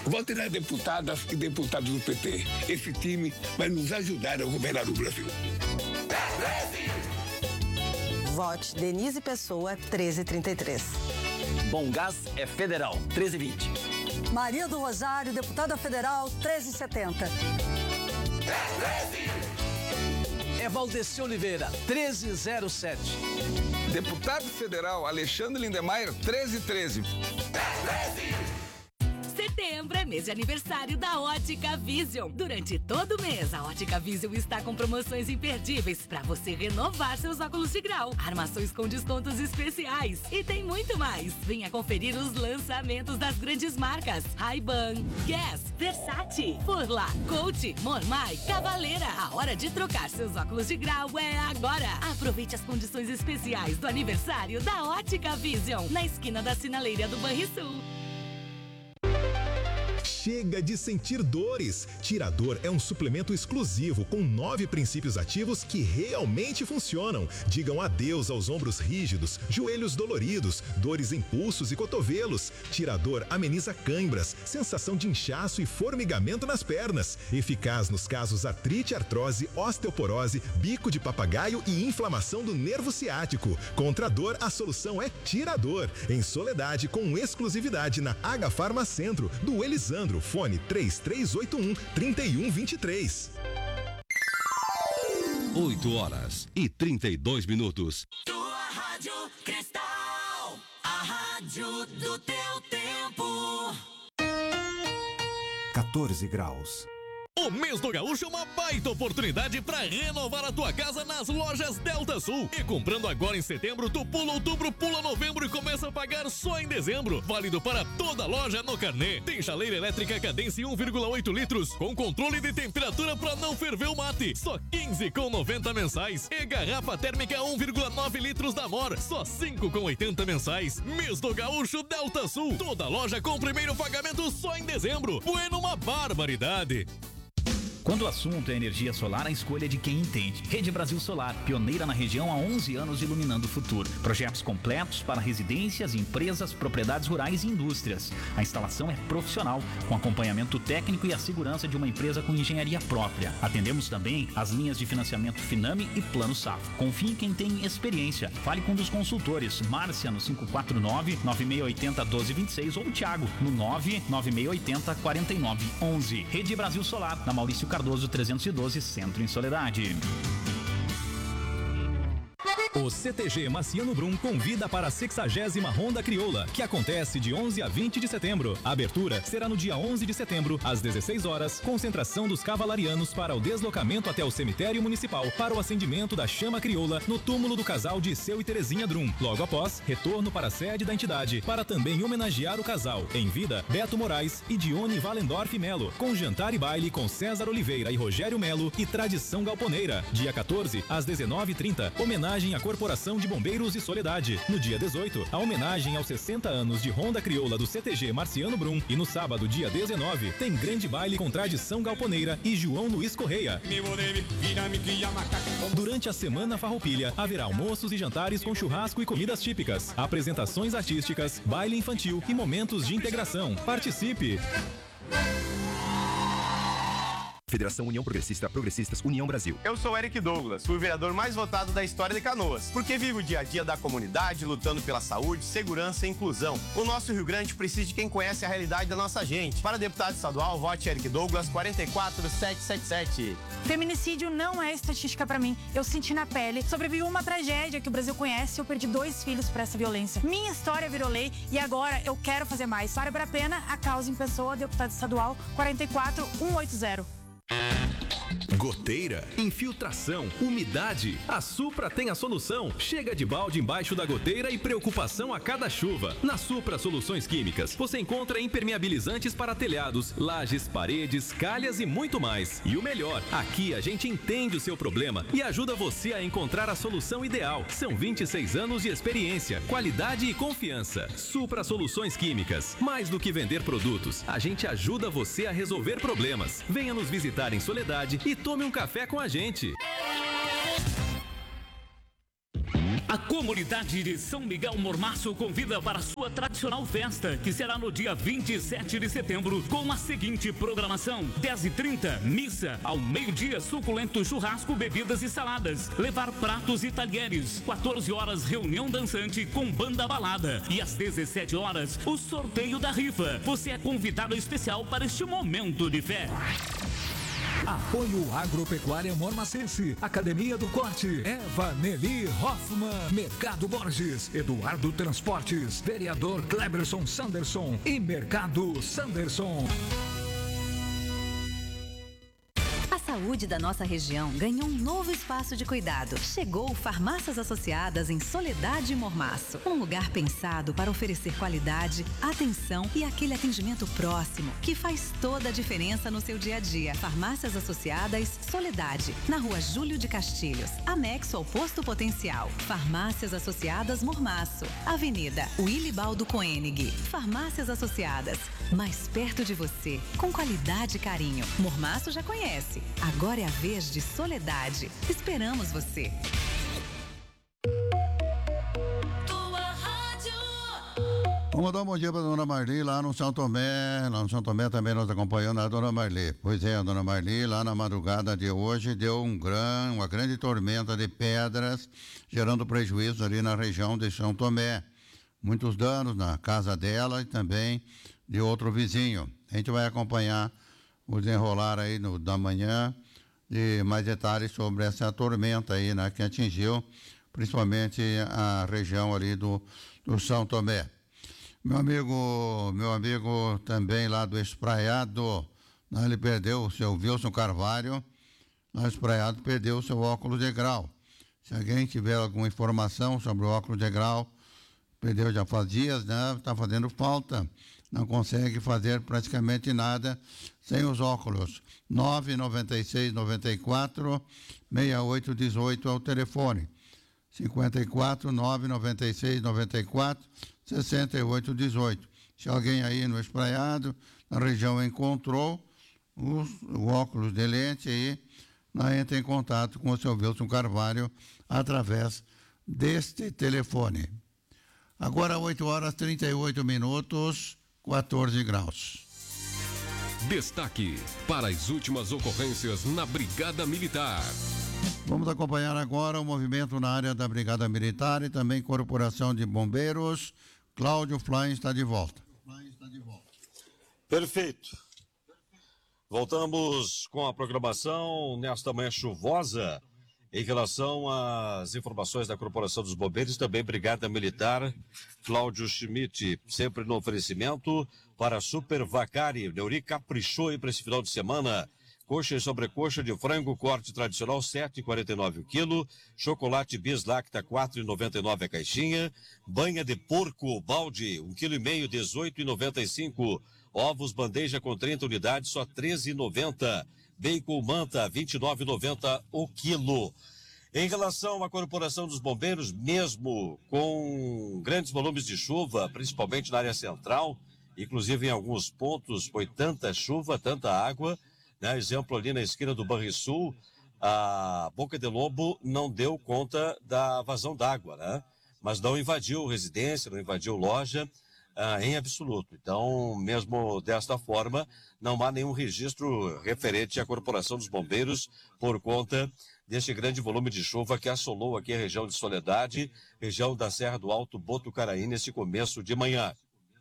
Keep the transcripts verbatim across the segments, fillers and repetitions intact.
Vote nas deputadas e deputados do P T. Esse time vai nos ajudar a governar o Brasil. Vote Denise Pessoa, treze trinta e três. Bom Gás é federal, treze vinte. Maria do Rosário, deputada federal, treze setenta. É Valdeci Oliveira, treze zero sete. Deputado federal Alexandre Lindemeyer, treze treze. Setembro é mês de aniversário da Ótica Vision. Durante todo o mês, a Ótica Vision está com promoções imperdíveis para você renovar seus óculos de grau, armações com descontos especiais e tem muito mais. Venha conferir os lançamentos das grandes marcas Ray-Ban, Guess, Versace, Furla, Coach, Mormai, Cavaleira. A hora de trocar seus óculos de grau é agora. Aproveite as condições especiais do aniversário da Ótica Vision, na esquina da Sinaleira do Banrisul. Chega de sentir dores. Tirador é um suplemento exclusivo com nove princípios ativos que realmente funcionam. Digam adeus aos ombros rígidos, joelhos doloridos, dores em pulsos e cotovelos. Tirador ameniza cãibras, sensação de inchaço e formigamento nas pernas. Eficaz nos casos artrite, artrose, osteoporose, bico de papagaio e inflamação do nervo ciático. Contra a dor, a solução é Tirador. Em Soledade, com exclusividade na H Farma Centro, do Elisandro. Fone três três oito um, três um dois três. oito horas e trinta e dois minutos. Tua Rádio Cristal, a rádio do teu tempo. quatorze graus. O mês do Gaúcho é uma baita oportunidade para renovar a tua casa nas lojas Delta Sul. E comprando agora em setembro, tu pula outubro, pula novembro e começa a pagar só em dezembro. Válido para toda loja no carnê. Tem chaleira elétrica Cadence um vírgula oito litros com controle de temperatura para não ferver o mate. Só quinze com noventa mensais. E garrafa térmica um vírgula nove litros da Amor. Só cinco com oitenta mensais. Mês do Gaúcho Delta Sul. Toda loja com primeiro pagamento só em dezembro. Bueno, uma barbaridade. Quando o assunto é energia solar, a escolha é de quem entende. Rede Brasil Solar, pioneira na região há onze anos, iluminando o futuro. Projetos completos para residências, empresas, propriedades rurais e indústrias. A instalação é profissional, com acompanhamento técnico e a segurança de uma empresa com engenharia própria. Atendemos também as linhas de financiamento Finame e Plano Safra. Confie em quem tem experiência. Fale com um dos consultores. Márcia no cinco quatro nove, nove seis oito zero, um dois dois seis ou Thiago no nove nove seis oito zero, quatro nove um um. Rede Brasil Solar, na Maurício Cardoso trezentos e doze, Centro em Soledade. O C T G Marciano Brum convida para a sexagésima Ronda Crioula, que acontece de onze a vinte de setembro. A abertura será no dia onze de setembro, às dezesseis horas, concentração dos cavalarianos para o deslocamento até o cemitério municipal para o acendimento da chama crioula no túmulo do casal Disseu e Terezinha Drum. Logo após, retorno para a sede da entidade, para também homenagear o casal. Em vida, Beto Moraes e Dione Valendorf Melo, com jantar e baile com César Oliveira e Rogério Melo e tradição galponeira. Dia quatorze, às dezenove e trinta, homenagem a Corporação de Bombeiros e Soledade. No dia dezoito, a homenagem aos sessenta anos de Ronda Crioula do C T G Marciano Brum. E no sábado, dia dezenove, tem grande baile com tradição galponeira e João Luiz Correia. Durante a Semana Farroupilha, haverá almoços e jantares com churrasco e comidas típicas, apresentações artísticas, baile infantil e momentos de integração. Participe! Federação União Progressista, Progressistas, União Brasil. Eu sou Eric Douglas, fui o vereador mais votado da história de Canoas, porque vivo o dia a dia da comunidade, lutando pela saúde, segurança e inclusão. O nosso Rio Grande precisa de quem conhece a realidade da nossa gente. Para deputado estadual, vote Eric Douglas, quatro quatro sete sete sete. Feminicídio não é estatística pra mim. Eu senti na pele, sobrevivi uma tragédia que o Brasil conhece e eu perdi dois filhos por essa violência. Minha história virou lei e agora eu quero fazer mais. Bárbara a Pena, a causa em pessoa, deputado estadual, quatro quatro um oito zero. Goteira, infiltração, umidade. A Supra tem a solução. Chega de balde embaixo da goteira e preocupação a cada chuva. Na Supra Soluções Químicas, você encontra impermeabilizantes para telhados, lajes, paredes, calhas e muito mais. E o melhor, aqui a gente entende o seu problema e ajuda você a encontrar a solução ideal. São vinte e seis anos de experiência, qualidade e confiança. Supra Soluções Químicas. Mais do que vender produtos, a gente ajuda você a resolver problemas. Venha nos visitar em Soledade e tome um café com a gente. A comunidade de São Miguel Mormaço convida para a sua tradicional festa, que será no dia vinte e sete de setembro, com a seguinte programação: dez e trinta, missa, ao meio-dia, suculento churrasco, bebidas e saladas, levar pratos e talheres, quatorze horas, reunião dançante com banda balada, e às dezessete horas, o sorteio da rifa. Você é convidado especial para este momento de fé. Apoio Agropecuária Mormacense, Academia do Corte, Eva Nelly Hoffman, Mercado Borges, Eduardo Transportes, Vereador Cleberson Sanderson e Mercado Sanderson. A saúde da nossa região ganhou um novo espaço de cuidado. Chegou Farmácias Associadas em Soledade e Mormaço. Um lugar pensado para oferecer qualidade, atenção e aquele atendimento próximo que faz toda a diferença no seu dia a dia. Farmácias Associadas Soledade, na Rua Júlio de Castilhos, anexo ao Posto Potencial. Farmácias Associadas Mormaço, Avenida Wilibaldo Koenig. Farmácias Associadas, mais perto de você, com qualidade e carinho. Mormaço já conhece. Agora é a vez de Soledade. Esperamos você. Vamos dar um bom dia para a dona Marli lá no São Tomé. Lá no São Tomé também nós acompanhando a dona Marli. Pois é, a dona Marli lá na madrugada de hoje deu um gran, uma grande tormenta de pedras, gerando prejuízo ali na região de São Tomé. Muitos danos na casa dela e também de outro vizinho. A gente vai acompanhar o desenrolar aí no, da manhã de mais detalhes sobre essa tormenta aí, né, que atingiu principalmente a região ali do, do São Tomé. Meu amigo, meu amigo também lá do Espraiado, né, ele perdeu o seu Wilson Carvalho, lá no Espraiado perdeu o seu óculos de grau. Se alguém tiver alguma informação sobre o óculos de grau, perdeu já faz dias, né, está fazendo falta. Não consegue fazer praticamente nada sem os óculos. nove nove seis nove quatro seis oito um oito é o telefone. cinquenta e quatro, nove nove seis nove quatro seis oito um oito. Se alguém aí no Espraiado, na região, encontrou os, o óculos de lente aí, nós entra em contato com o seu Wilson Carvalho através deste telefone. Agora oito horas e trinta e oito minutos, quatorze graus. Destaque para as últimas ocorrências na Brigada Militar. Vamos acompanhar agora o movimento na área da Brigada Militar e também Corporação de Bombeiros. Cláudio Flain está de volta. Perfeito. Voltamos com a programação nesta manhã chuvosa em relação às informações da Corporação dos Bombeiros, também Brigada Militar. Cláudio Schmidt, sempre no oferecimento para Super Vacari. Neuri caprichou aí para esse final de semana. Coxa e sobrecoxa de frango, corte tradicional, sete reais e quarenta e nove o quilo. Chocolate Bis Lacta, quatro reais e noventa e nove a caixinha. Banha de porco, balde, um quilo e meio, dezoito reais e noventa e cinco. Ovos bandeja com trinta unidades, só treze reais e noventa. Bacon manta, vinte e nove reais e noventa o quilo. Em relação à Corporação dos Bombeiros, mesmo com grandes volumes de chuva, principalmente na área central, inclusive em alguns pontos foi tanta chuva, tanta água, né? Exemplo ali na esquina do Banrisul, a Boca de Lobo não deu conta da vazão d'água, né? Mas não invadiu residência, não invadiu loja, ah, em absoluto. Então, mesmo desta forma, não há nenhum registro referente à Corporação dos Bombeiros por conta deste grande volume de chuva que assolou aqui a região de Soledade, região da Serra do Alto Botucaraí, nesse começo de manhã.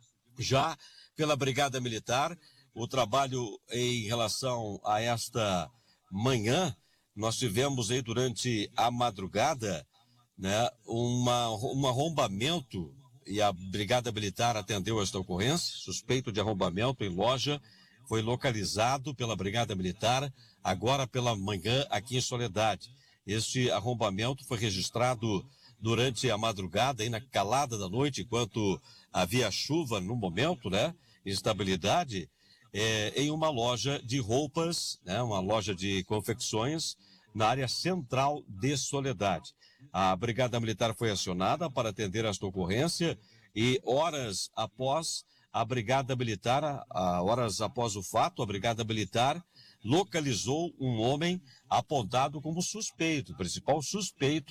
Já pela Brigada Militar, o trabalho em relação a esta manhã, nós tivemos aí durante a madrugada, né, uma, um arrombamento, e a Brigada Militar atendeu esta ocorrência, suspeito de arrombamento em loja, foi localizado pela Brigada Militar agora pela manhã aqui em Soledade. Este arrombamento foi registrado durante a madrugada, aí na calada da noite, enquanto havia chuva no momento, né, instabilidade, é, em uma loja de roupas, né, uma loja de confecções na área central de Soledade. A Brigada Militar foi acionada para atender esta ocorrência e horas após a Brigada Militar, a, horas após o fato, a Brigada Militar localizou um homem apontado como suspeito, principal suspeito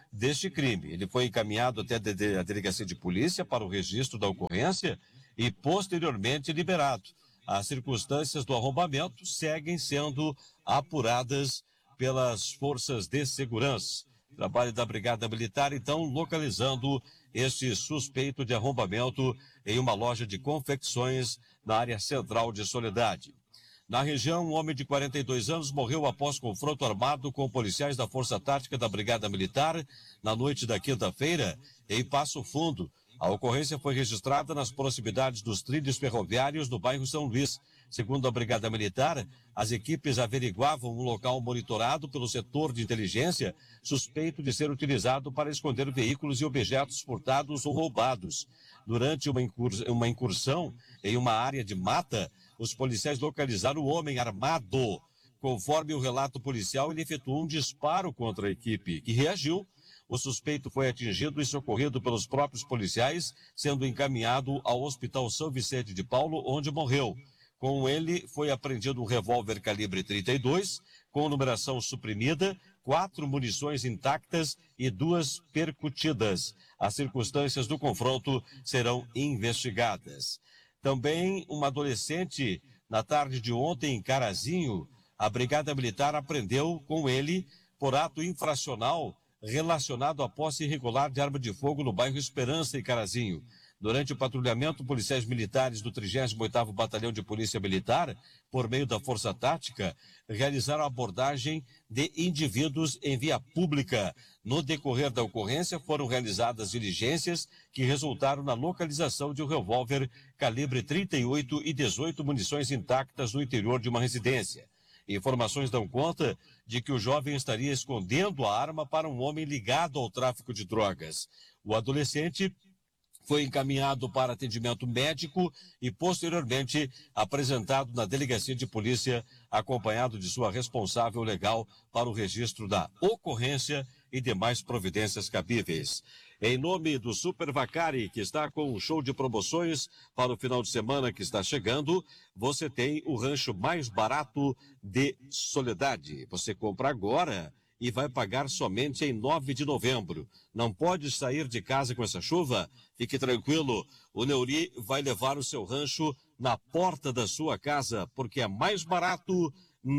deste crime. Ele foi encaminhado até a delegacia de polícia para o registro da ocorrência e posteriormente liberado. As circunstâncias do arrombamento seguem sendo apuradas pelas forças de segurança. Trabalho da Brigada Militar, então, localizando este suspeito de arrombamento em uma loja de confecções na área central de Soledade. Na região, um homem de quarenta e dois anos morreu após confronto armado com policiais da Força Tática da Brigada Militar na noite da quinta-feira, em Passo Fundo. A ocorrência foi registrada nas proximidades dos trilhos ferroviários do bairro São Luís. Segundo a Brigada Militar, as equipes averiguavam um local monitorado pelo setor de inteligência suspeito de ser utilizado para esconder veículos e objetos furtados ou roubados. Durante uma incursão, uma incursão em uma área de mata, os policiais localizaram o homem armado. Conforme o relato policial, ele efetuou um disparo contra a equipe, que reagiu. O suspeito foi atingido e socorrido pelos próprios policiais, sendo encaminhado ao Hospital São Vicente de Paulo, onde morreu. Com ele foi apreendido um revólver calibre trinta e dois, com numeração suprimida, quatro munições intactas e duas percutidas. As circunstâncias do confronto serão investigadas. Também uma adolescente, na tarde de ontem, em Carazinho, a Brigada Militar apreendeu com ele por ato infracional relacionado à posse irregular de arma de fogo no bairro Esperança, em Carazinho. Durante o patrulhamento, policiais militares do trigésimo oitavo Batalhão de Polícia Militar, por meio da Força Tática, realizaram a abordagem de indivíduos em via pública. No decorrer da ocorrência, foram realizadas diligências que resultaram na localização de um revólver calibre trinta e oito e dezoito munições intactas no interior de uma residência. Informações dão conta de que o jovem estaria escondendo a arma para um homem ligado ao tráfico de drogas. O adolescente foi encaminhado para atendimento médico e, posteriormente, apresentado na delegacia de polícia, acompanhado de sua responsável legal para o registro da ocorrência e demais providências cabíveis. Em nome do Super Vacari, que está com um show de promoções para o final de semana que está chegando, você tem o rancho mais barato de Soledade. Você compra agora e vai pagar somente em nove de novembro. Não pode sair de casa com essa chuva? Fique tranquilo, o Neuri vai levar o seu rancho na porta da sua casa, porque é mais barato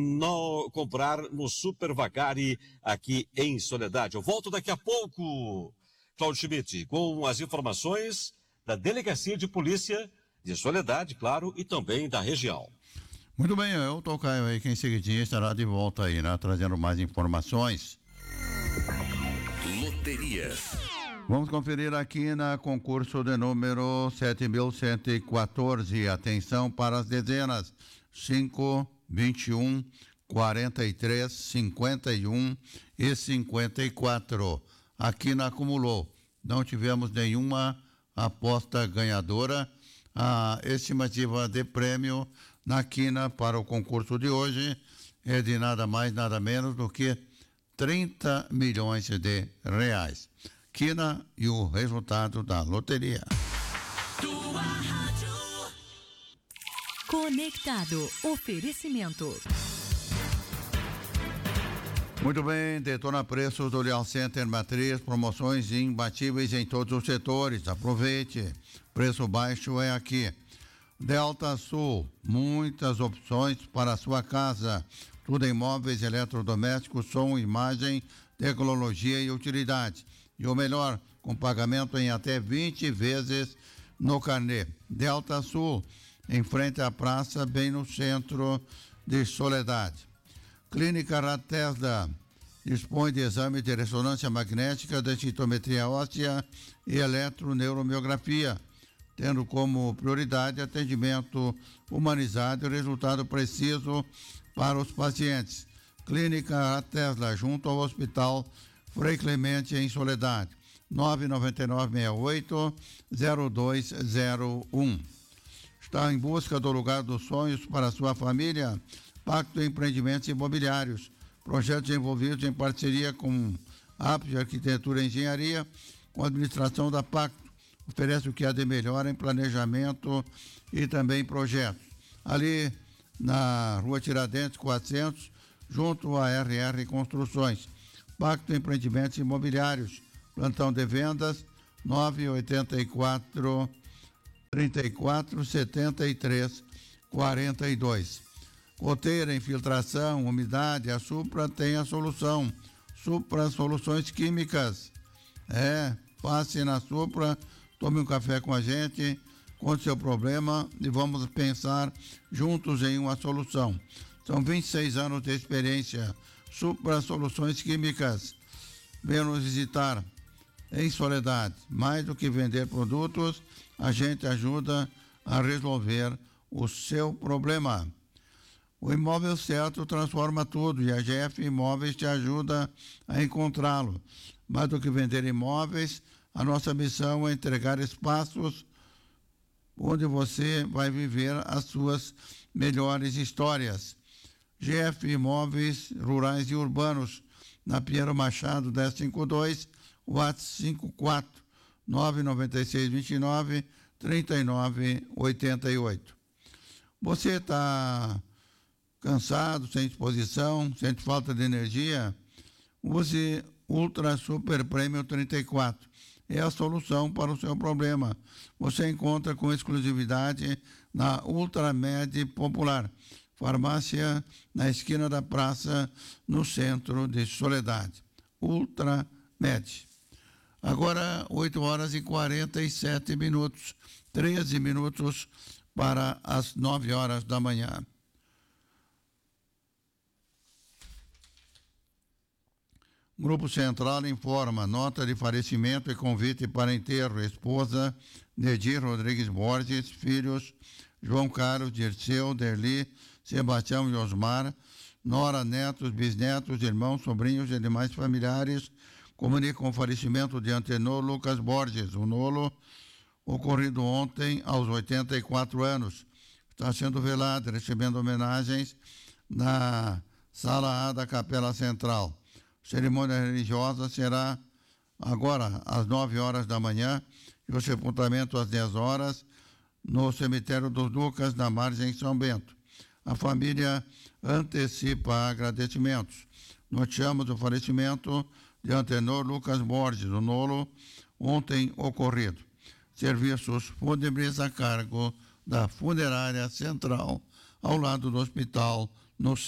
no, comprar no Super Vacari aqui em Soledade. Eu volto daqui a pouco, Claudio Schmidt, com as informações da Delegacia de Polícia de Soledade, claro, e também da região. Muito bem, eu tô Caio aí, que em seguidinho estará de volta aí, né? Trazendo mais informações. Loterias. Vamos conferir aqui na concurso de número sete mil cento e quatorze. Atenção para as dezenas: cinco, vinte e um, quarenta e três, cinquenta e um e cinquenta e quatro. Aqui na acumulou. Não tivemos nenhuma aposta ganhadora. A estimativa de prêmio na quina para o concurso de hoje é de nada mais, nada menos do que trinta milhões de reais. Quina e o resultado da loteria. Tua rádio. Conectado. Oferecimento. Muito bem, detona preços do Leal Center Matriz, promoções imbatíveis em todos os setores. Aproveite, preço baixo é aqui. Delta Sul, muitas opções para a sua casa. Tudo em móveis, eletrodomésticos, som, imagem, tecnologia e utilidade. E o melhor, com pagamento em até vinte vezes no carnê. Delta Sul, em frente à praça, bem no centro de Soledade. Clínica Ratesda dispõe de exame de ressonância magnética, densitometria óssea e eletroneuromiografia, tendo como prioridade atendimento humanizado e resultado preciso para os pacientes. Clínica Tesla, junto ao Hospital Frei Clemente, em Soledade. nove nove nove, seis oito, zero dois zero um. Está em busca do lugar dos sonhos para sua família? Pacto Empreendimentos Imobiliários. Projetos envolvidos em parceria com a Apps de Arquitetura e Engenharia, com a administração da Pacto. Oferece o que há de melhor em planejamento e também projetos. Ali na Rua Tiradentes quatrocentos, junto à R R Construções. Pacto Empreendimentos Imobiliários. Plantão de vendas nove oito quatro, trinta e quatro, setenta e três, quarenta e dois. Goteira, infiltração, umidade, a Supra tem a solução. Supra Soluções Químicas. É, passe na Supra, tome um café com a gente, conte seu problema e vamos pensar juntos em uma solução. São vinte e seis anos de experiência. Supra Soluções Químicas. Venha nos visitar em Soledade. Mais do que vender produtos, a gente ajuda a resolver o seu problema. O imóvel certo transforma tudo e a G F Imóveis te ajuda a encontrá-lo. Mais do que vender imóveis, a nossa missão é entregar espaços onde você vai viver as suas melhores histórias. G F Imóveis Rurais e Urbanos, na Pinheiro Machado dez cinquenta e dois, WhatsApp cinco quatro nove nove seis dois nove, três nove oito oito. Você está cansado, sem disposição, sente falta de energia? Use Ultra Super Premium trinta e quatro. É a solução para o seu problema. Você encontra com exclusividade na Ultramed Popular. Farmácia na esquina da praça, no centro de Soledade. Ultramed. Agora, oito horas e quarenta e sete minutos. treze minutos para as nove horas da manhã. Grupo Central informa, nota de falecimento e convite para enterro. Esposa Nedir Rodrigues Borges, filhos João Carlos, Dirceu, Derli, Sebastião e Osmar, nora, netos, bisnetos, irmãos, sobrinhos e demais familiares. Comunicam o falecimento de Antenor Lucas Borges, o Nolo, ocorrido ontem aos oitenta e quatro anos. Está sendo velado, recebendo homenagens na Sala A da Capela Central. Cerimônia religiosa será agora às nove horas da manhã e o sepultamento às dez horas no cemitério dos Lucas, na Margem São Bento. A família antecipa agradecimentos. Noticiamos o falecimento de Antenor Lucas Borges, o Nolo, ontem ocorrido. Serviços fúnebres a cargo da Funerária Central, ao lado do hospital, no centro.